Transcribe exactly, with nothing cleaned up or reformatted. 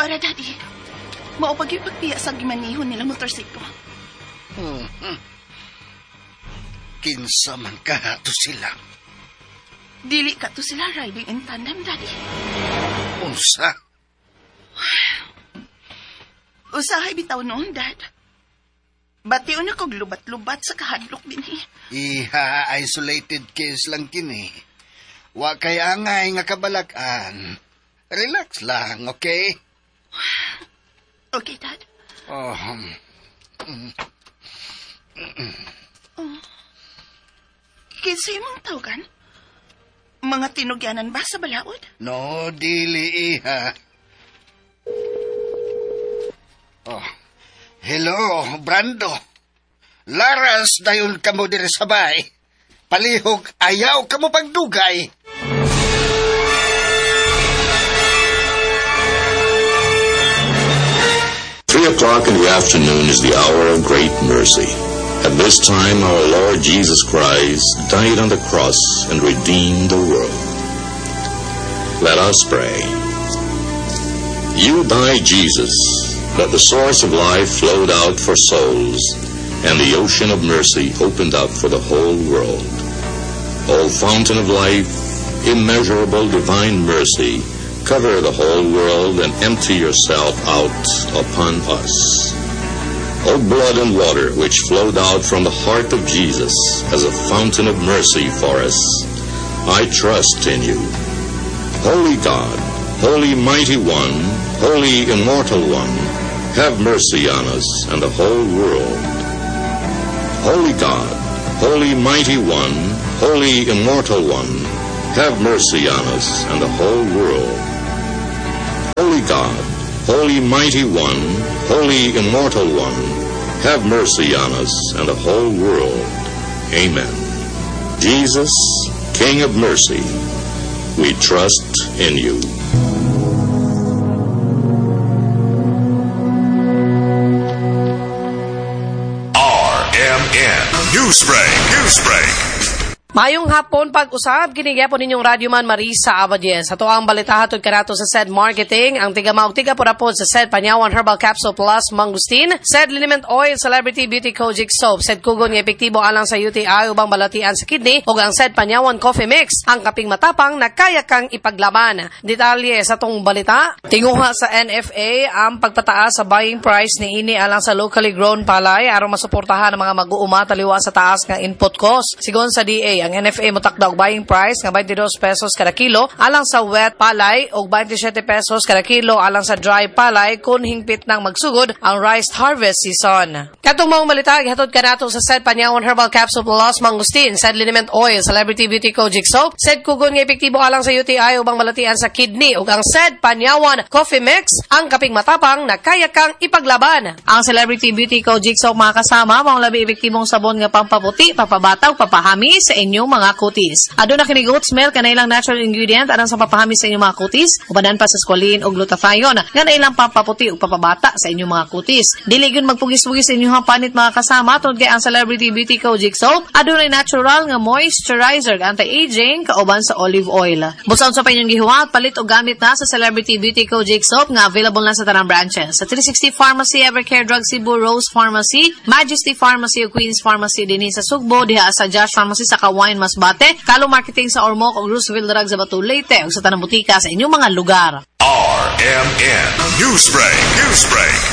Bara, Daddy. Mao pag yung pagpiya sa gimanihon nila motorsiklo. Hmm. Kinsa man ka to sila. Dili ka to sila riding in tandem, Daddy. Unsa? Usahay bitaw noon, Dad. Bation na kog lubat-lubat sa kahadlok din eh. Iha, isolated case lang kini. Wa kay angay nga kabalakan. Relax lang, okay? Okay, Dad. Oh. Mm. Oh. Kinsa mong tawagan? Mga tinugyanan ba sa balaod? No, dili iha. Oh. Hello, Brando. Laras dayon kamo diri sa bay. Palihog ayaw kamo pagdugay. Three o'clock in the afternoon is the hour of great mercy. At this time, our Lord Jesus Christ died on the cross and redeemed the world. Let us pray. You died, Jesus, that the source of life flowed out for souls, and the ocean of mercy opened up for the whole world. O fountain of life, immeasurable divine mercy, cover the whole world and empty yourself out upon us. O blood and water which flowed out from the heart of Jesus as a fountain of mercy for us, I trust in you. Holy God, Holy Mighty One, Holy Immortal One, have mercy on us and the whole world. Holy God, Holy Mighty One, Holy Immortal One, have mercy on us and the whole world. Holy God, Holy Mighty One, Holy Immortal One, have mercy on us and the whole world. Amen. Jesus, King of mercy, we trust in you. R M N Newsbreak, Newsbreak. Mayong hapon pag-usab, ginigyapon ninyong Radyo Man Marisa Abadien. Sa tuang balita hatod kanato sa S E D Marketing, ang tiga-maog tiga purapod sa S E D Panyawan Herbal Capsule Plus Mangustin, S E D Liniment Oil Celebrity Beauty Kojic Soap, S E D Kugon nga epektibo alang sa U T I ubang balatian sa kidney, ug ang S E D Panyawan Coffee Mix, ang kaping matapang na kaya kang ipaglaban. Detalye sa tong balita, tinguha sa N F A ang pagpataas sa buying price ni ini alang sa locally grown palay aron masuportahan ang mga mag-uuma taliwa sa taas nga input cost. Sigon sa D A, ang N F A motakda og buying price nga twenty-two pesos kada kilo alang sa wet palay ug twenty-seven pesos kada kilo alang sa dry palay kun hingpit nang magsugod ang rice harvest season. Katong maong balita gihatod kanato sa S E D Panyawan Herbal Capsule Plus Mangustin, S E D Liniment Oil Celebrity Beauty Kojic Soap, S E D Kugon nga epektibo alang sa U T I ubang balatian sa kidney ug ang S E D Panyawan Coffee Mix, ang kaping matapang na kaya kang ipaglaban. Ang Celebrity Beauty Kojic Soap mga kasama mao labi epektibong sabon nga pampaputi, papabata ug papahami sa inyong mga kutis. Aduna kini goat's milk kanay lang natural ingredient alang sa papahami sa inyong mga kutis, ubanan pa sa squalene ug glutathione nga ilang pampaputi ug papabata sa inyong mga kutis. Dili gyud magpugis-pugis sa inyong panit mga kasama tungod kay ang Celebrity Beauty Kojic Soap adunay natural nga moisturizer anti-aging kauban sa olive oil. Busaon sa pa inyong gihuwat palit og gamit na sa Celebrity Beauty Kojic Soap nga available na sa tanang branches sa three sixty Pharmacy, Evercare Drug Cebu, Rose Pharmacy, Majesty Pharmacy ug Queen's Pharmacy dinhi sa Sugbo, diha sa Josh Pharmacy sa Kawain Masbate, Kalo Marketing sa Ormoc ug Roosevelt Drug sa Batu Leyte ug sa tanang butika sa inyong mga lugar. R M N Newsbreak, Newsbreak.